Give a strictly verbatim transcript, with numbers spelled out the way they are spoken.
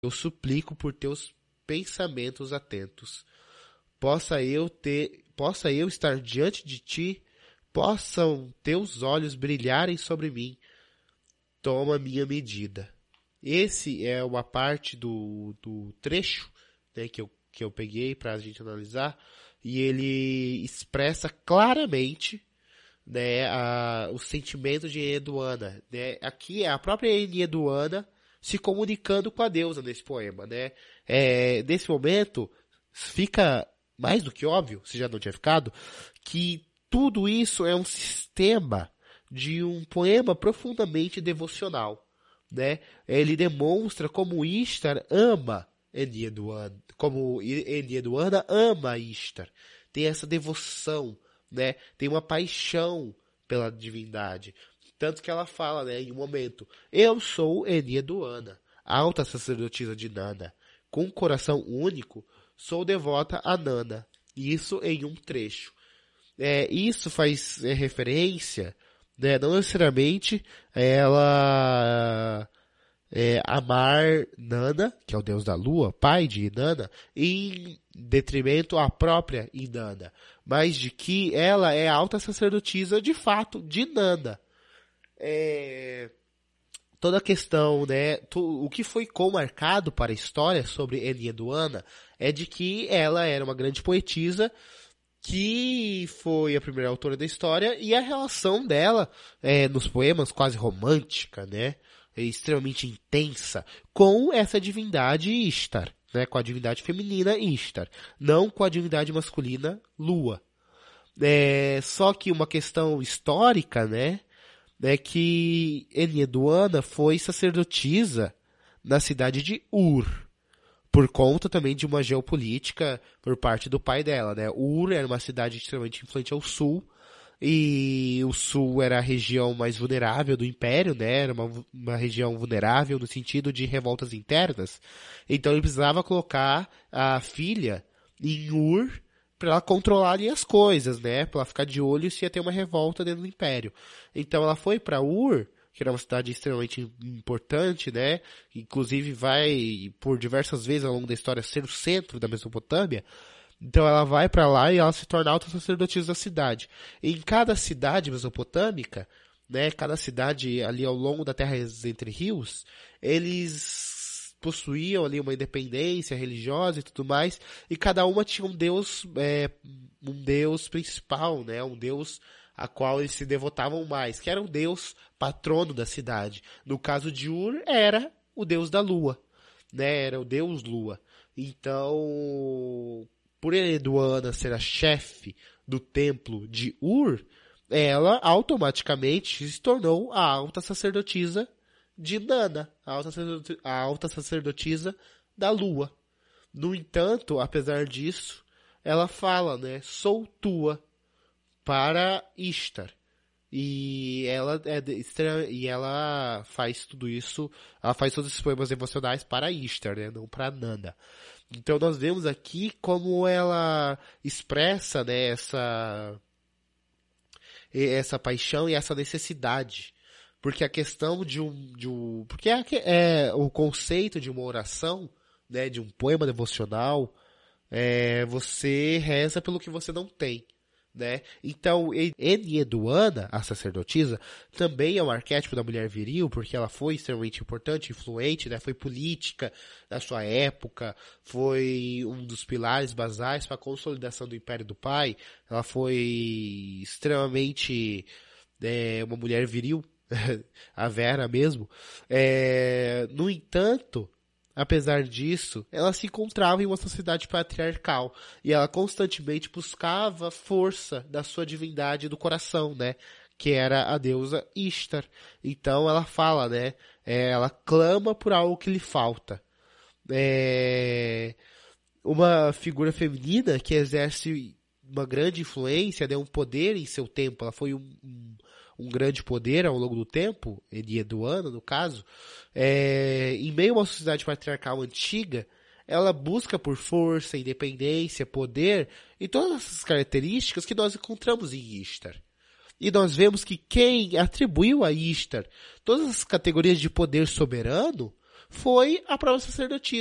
eu suplico por teus pensamentos atentos. Possa eu ter, possa eu estar diante de ti, possam teus olhos brilharem sobre mim. Toma minha medida. Esse é uma parte do, do trecho, né, que, eu, que eu peguei para a gente analisar, e ele expressa claramente, né, a, o sentimento de Enheduanna, né? Aqui é a própria Enheduanna se comunicando com a deusa nesse poema, né? É, nesse momento, fica mais do que óbvio, se já não tinha ficado, que tudo isso é um sistema de um poema profundamente devocional, né? Ele demonstra como Ishtar ama Enheduanna, como Enheduanna ama Ishtar, tem essa devoção, né? Tem uma paixão pela divindade. Tanto que ela fala, né, em um momento, eu sou Enheduanna, alta sacerdotisa de Nanda, com um coração único, sou devota a Nanda. Isso em um trecho. É, isso faz é, referência, né, não necessariamente ela é, amar Nanda, que é o deus da lua, pai de Inanna, em detrimento à própria Inanna, mas de que ela é a alta sacerdotisa de fato de Nanda. É, toda a questão, né, tu, o que foi comarcado para a história sobre Enheduanna é de que ela era uma grande poetisa que foi a primeira autora da história, e a relação dela é, nos poemas quase romântica, né, é extremamente intensa, com essa divindade Ishtar, né, com a divindade feminina Ishtar, não com a divindade masculina Lua. É, só que uma questão histórica, né, é que Enheduanna foi sacerdotisa na cidade de Ur, por conta também de uma geopolítica por parte do pai dela, né? Ur era uma cidade extremamente influente ao sul, e o sul era a região mais vulnerável do império, né? Era uma, uma região vulnerável no sentido de revoltas internas. Então ele precisava colocar a filha em Ur para ela controlar ali as coisas, né? Para ela ficar de olho se ia ter uma revolta dentro do império. Então ela foi para Ur, que era uma cidade extremamente importante, né? Inclusive vai, por diversas vezes ao longo da história, ser o centro da Mesopotâmia. Então ela vai para lá e ela se torna alta sacerdotisa da cidade. E em cada cidade mesopotâmica, né? Cada cidade ali ao longo da terra entre rios, eles possuíam ali uma independência religiosa e tudo mais, e cada uma tinha um deus, é, um deus principal, né? Um deus a qual eles se devotavam mais, que era o deus patrono da cidade. No caso de Ur, era o deus da lua, né? Era o deus lua. Então, por Enheduanna ser a chefe do templo de Ur, ela automaticamente se tornou a alta sacerdotisa de Nanda, a alta, a alta sacerdotisa da lua. No entanto, apesar disso, ela fala, né, sou tua, para Ishtar. E ela, é, e ela faz tudo isso, ela faz todos esses poemas emocionais para Ishtar, né, não para Nanda. Então nós vemos aqui como ela expressa, né, essa, essa paixão e essa necessidade. Porque a questão de um, de um, porque é, é o conceito de uma oração, né, de um poema devocional, é, você reza pelo que você não tem, né? Então, Enheduanna, a sacerdotisa, também é um arquétipo da mulher viril, porque ela foi extremamente importante, influente, né? Foi política na sua época, foi um dos pilares basais para a consolidação do Império do Pai, ela foi extremamente é, uma mulher viril, a Vera mesmo. É, no entanto, apesar disso, ela se encontrava em uma sociedade patriarcal e ela constantemente buscava força da sua divindade do coração, né? Que era a deusa Ishtar. Então ela fala, né? É, ela clama por algo que lhe falta. É, uma figura feminina que exerce uma grande influência, né? Um poder em seu tempo. Ela foi um, um um grande poder ao longo do tempo, Enheduanna, no caso, é, em meio a uma sociedade patriarcal antiga, ela busca por força, independência, poder e todas essas características que nós encontramos em Ishtar. E nós vemos que quem atribuiu a Ishtar todas as categorias de poder soberano foi a prova sacerdotismo.